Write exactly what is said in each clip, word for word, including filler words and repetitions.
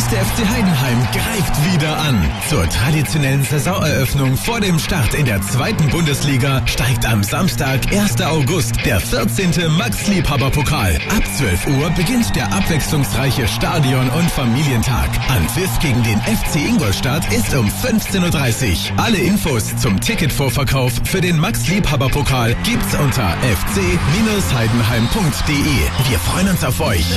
erste F C Heidenheim greift wieder an. Zur traditionellen Saisoneröffnung vor dem Start in der zweiten Bundesliga steigt am Samstag, ersten August, der vierzehnte Max-Liebhaber-Pokal. Ab zwölf Uhr beginnt der abwechslungsreiche Stadion- und Familientag. Anpfiff gegen den F C Ingolstadt ist um fünfzehn Uhr dreißig. Alle Infos zum Ticketvorverkauf für den Max-Liebhaber-Pokal gibt's unter f c Bindestrich heidenheim punkt d e. Wir freuen uns auf euch.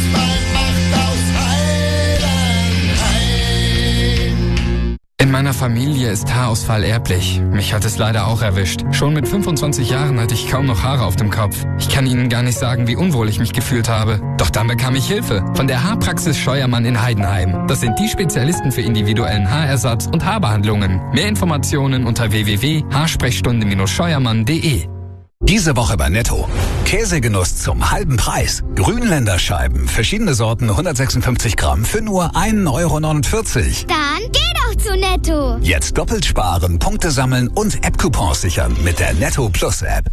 In meiner Familie ist Haarausfall erblich. Mich hat es leider auch erwischt. Schon mit fünfundzwanzig Jahren hatte ich kaum noch Haare auf dem Kopf. Ich kann Ihnen gar nicht sagen, wie unwohl ich mich gefühlt habe. Doch dann bekam ich Hilfe von der Haarpraxis Scheuermann in Heidenheim. Das sind die Spezialisten für individuellen Haarersatz und Haarbehandlungen. Mehr Informationen unter w w w punkt haarsprechstunde Bindestrich scheuermann punkt d e. Diese Woche bei Netto. Käsegenuss zum halben Preis. Grünländerscheiben, verschiedene Sorten, hundertsechsundfünfzig Gramm für nur ein Euro neunundvierzig. Dann geh doch zu Netto. Jetzt doppelt sparen, Punkte sammeln und App-Coupons sichern mit der Netto Plus App.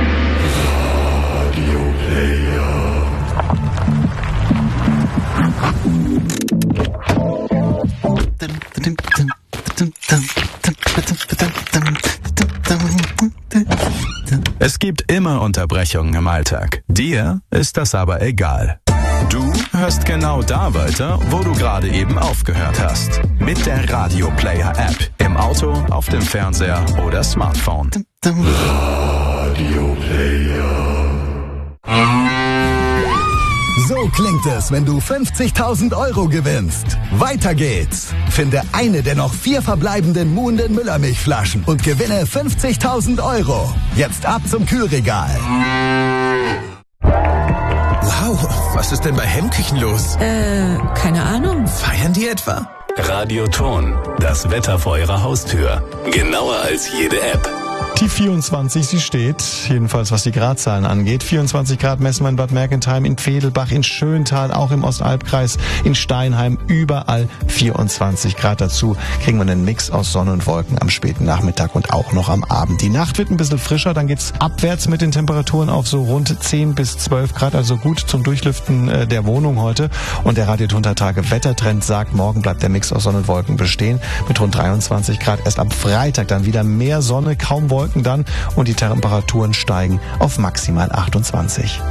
Radio Player. Es gibt immer Unterbrechungen im Alltag. Dir ist das aber egal. Du hörst genau da weiter, wo du gerade eben aufgehört hast. Mit der Radio Player App. Im Auto, auf dem Fernseher oder Smartphone. Radio Player. So klingt es, wenn du fünfzigtausend Euro gewinnst. Weiter geht's. Finde eine der noch vier verbleibenden Muhnden Müllermilchflaschen und gewinne fünfzigtausend Euro. Jetzt ab zum Kühlregal. Wow, was ist denn bei Hemmküchen los? Äh, keine Ahnung. Feiern die etwa? Radioton, das Wetter vor eurer Haustür. Genauer als jede App. Die vierundzwanzig, sie steht, jedenfalls was die Gradzahlen angeht. vierundzwanzig Grad messen wir in Bad Mergentheim, in Vedelbach, in Schöntal, auch im Ostalbkreis, in Steinheim, überall vierundzwanzig Grad. Dazu kriegen wir einen Mix aus Sonne und Wolken am späten Nachmittag und auch noch am Abend. Die Nacht wird ein bisschen frischer, dann geht's abwärts mit den Temperaturen auf so rund zehn bis zwölf Grad, also gut zum Durchlüften äh, der Wohnung heute. Und der Radio-Tage Wettertrend sagt, morgen bleibt der Mix aus Sonne und Wolken bestehen mit rund dreiundzwanzig Grad. Erst am Freitag dann wieder mehr Sonne, kaum Wolken dann und die Temperaturen steigen auf maximal achtundzwanzig.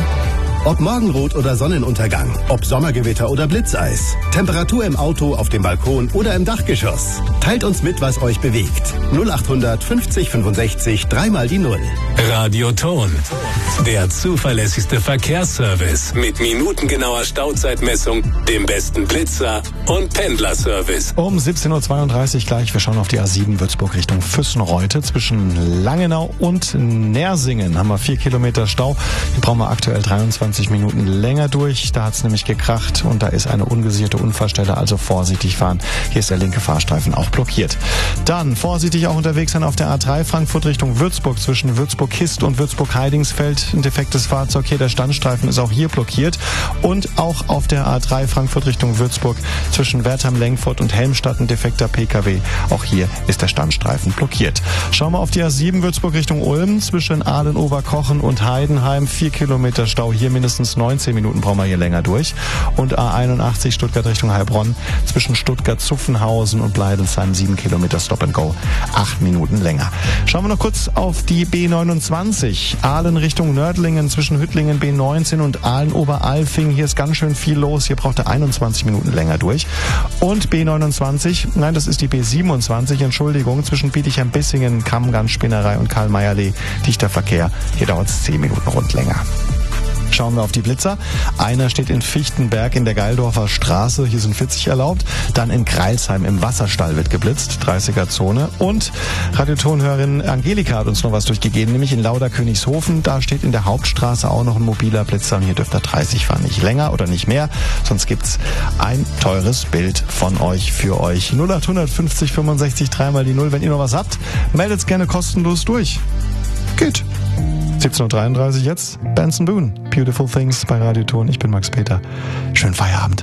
Ob Morgenrot oder Sonnenuntergang, ob Sommergewitter oder Blitzeis, Temperatur im Auto, auf dem Balkon oder im Dachgeschoss. Teilt uns mit, was euch bewegt. null achthundert fünfzig fünfundsechzig, dreimal die Null. Radioton, der zuverlässigste Verkehrsservice mit minutengenauer Stauzeitmessung, dem besten Blitzer und Pendlerservice. Um siebzehn Uhr zweiunddreißig gleich, wir schauen auf die A sieben Würzburg Richtung Füssenreute. Zwischen Langenau und Nersingen haben wir vier Kilometer Stau. Hier brauchen wir aktuell dreiundzwanzig Minuten länger durch. Da hat es nämlich gekracht und da ist eine ungesicherte Unfallstelle, also vorsichtig fahren. Hier ist der linke Fahrstreifen auch blockiert. Dann vorsichtig auch unterwegs sein auf der A drei Frankfurt Richtung Würzburg zwischen Würzburg-Kist und Würzburg-Heidingsfeld. Ein defektes Fahrzeug hier, der Standstreifen ist auch hier blockiert. Und auch auf der A drei Frankfurt Richtung Würzburg zwischen Wertheim-Lengfurt und Helmstadt ein defekter P K W. Auch hier ist der Standstreifen blockiert. Schauen wir auf die A sieben Würzburg Richtung Ulm zwischen Aalen-Oberkochen und Heidenheim. Vier Kilometer Stau, hier mindestens neunzehn Minuten brauchen wir hier länger durch. Und A einundachtzig Stuttgart Richtung Heilbronn zwischen Stuttgart-Zuffenhausen und Bleidelsheim sieben Kilometer Stop and Go, acht Minuten länger. Schauen wir noch kurz auf die B neunundzwanzig. Aalen Richtung Nördlingen zwischen Hüttlingen B neunzehn und Aalen-Oberalfing. Hier ist ganz schön viel los. Hier braucht er einundzwanzig Minuten länger durch. Und B neunundzwanzig, nein, das ist die B siebenundzwanzig, Entschuldigung, zwischen Bietigheim-Bissingen, Kammgarn, Spinnerei und Karl-Meyer-Lee. Dichter Verkehr. Hier dauert es zehn Minuten rund länger. Schauen wir auf die Blitzer. Einer steht in Fichtenberg in der Geildorfer Straße. Hier sind vierzig erlaubt. Dann in Greilsheim im Wasserstall wird geblitzt. dreißiger Zone. Und Radiotonhörerin Angelika hat uns noch was durchgegeben, nämlich in Lauda-Königshofen. Da steht in der Hauptstraße auch noch ein mobiler Blitzer. Und hier dürft ihr dreißig fahren. Nicht länger oder nicht mehr. Sonst gibt's ein teures Bild von euch für euch. null achthundert fünfzig fünfundsechzig, dreimal die Null. Wenn ihr noch was habt, meldet's gerne kostenlos durch. Geht. siebzehn Uhr dreiunddreißig jetzt. Benson Boone. Beautiful Things bei Radioton. Ich bin Max Peter. Schönen Feierabend.